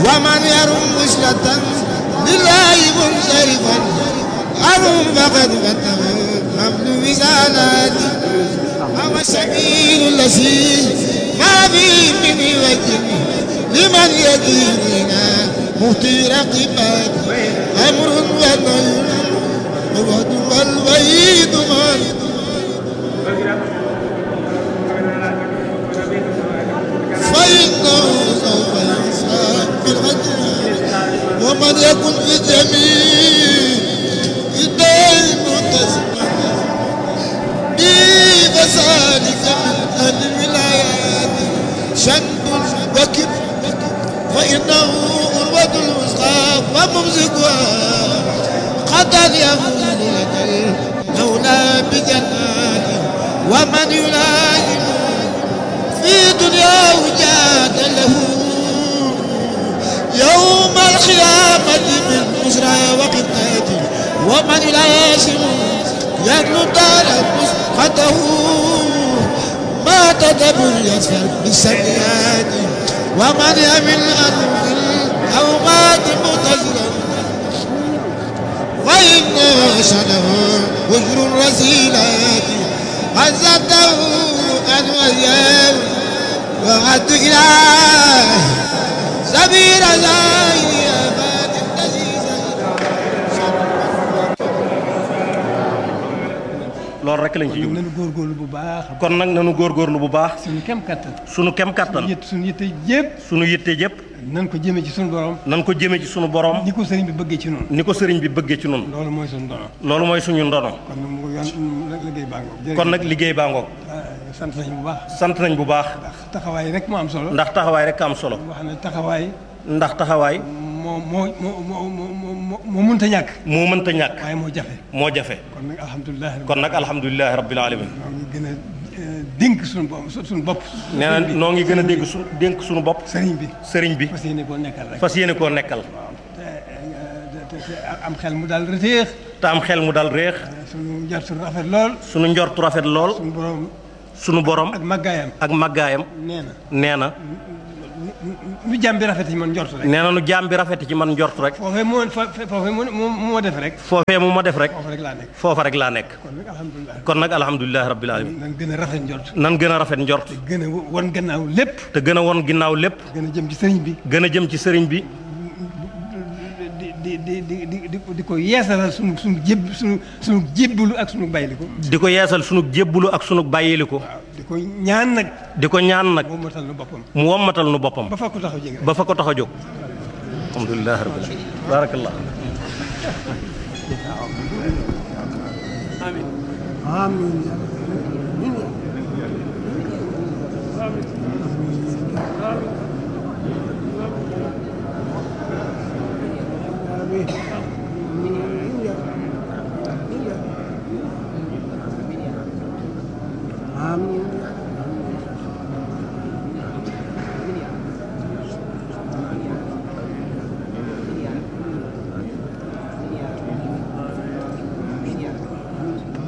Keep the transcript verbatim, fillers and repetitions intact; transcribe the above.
ومن يرم وصلة لله منصرفا أرم فقد فتح حمل وزالات هو السبيل الذي ما فيه من وجه لمن يديننا مهتي رقبات أمر ونهي الوعد والوعيد من فإنه سوف يحساب بالحجر ومن يكن في جميع الدين متسما بفسادك من أهل الولايات شنب وكب فإنه أروة الوسطى وممسكها قد يفوز لك المولى بجنات ومن يلائم في دنياه جاد له يوم القيامة من بشرى وقتات ومن يلاسم يدل دار مسقطه ما تدبر يسفر بالسيئات ومن يمل أنه الأوقات متزرا وإن شنه وجر الرسيلات عزته أن وياه وعد إله سبيل زاهي أباد النزيزة loolu rek lañ ci jublu nañu góorgóorlu bu baax. kon nag nañu góorgóorlu bu baax. suñu kem kattan. suñu kem kattan. suñu yitte yëpp. suñu yitte yëpp. nan ko jëmee ci suñu borom. nan ko jëmee ci suñu borom. ni ko sëriñ bi bëggee ci noonu. ni ko sëriñ bi bëggee ci noonu. loolu mooy suñu ndono. loolu mooy suñu ndono. kon nag mu yoon liggéey baa ngoog. kon nag liggéey baa ngoog. sant nañ bu baax. sant nañ bu baax. ndax taxawaay rek moo am solo. ndax taxawaay rek am solo. wax ne taxawaay. ndax taxawaay. moo moo moo moo moo moo mënta ñàkk. moo mënta ñàkk. waaye moo jafe. moo jafe. kon nag alhamdulilah. kon nag alhamdulilah rabbil alamin. ñoo ngi gën a dénk suñu bopp suñu bopp. nee na noo ngi gën a dégg su dénk suñu bopp. sëriñ bi. sëriñ bi. fas yéene koo nekkal rek. fas yéene koo nekkal. te te am xel mu daal reteex. te am xel mu daal réex. suñu njort rafet lool. suñu njortu rafet lool. suñu borom. suñu borom. ak màggaayam. ak màggaayam. nee na. nee na. nu jàmm bi rafet ci man njort rek. nee na nu jàmm bi rafet ci man njort rek. foofee moo foofee moo moo def rek. foofee mu ma def rek. foofa rek laa nekk. foofa rek laa nekk. kon nag alhamdulilah. kon nag alhamdulilah rabbil alamin. nan gën a rafet njort. nan gën a rafet njort. te gën a won gannaaw lépp. te gën a won ginnaaw lépp. gën a jëm ci sëriñ bi. gën a jëm ci sëriñ bi. di di di di di di ko yeesalal sunu sunu jéb sunu sunu jébbalu ak sunu bàyyiliku. di ko yeesal sunu jébbulu ak sunu bàyyiliku. waaw di ko ñaan nag. di ko ñaan nag. mu wommatal nu boppam. mu wommatal nu boppam. ba fa ko tax a jóg ba fa ko tax a jóg. alhamdulilah rabbil alamin. barakallah. amiin. amiin. amiin.